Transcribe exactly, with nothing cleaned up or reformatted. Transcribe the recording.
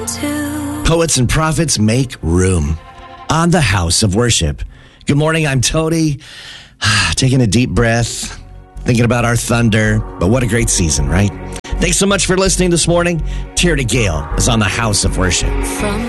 too. Poets and prophets make room on the House of Worship. Good morning, I'm Tody. Taking a deep breath, thinking about our Thunder, but what a great season, right? Thanks so much for listening this morning. Tear to Gale is on the House of Worship. From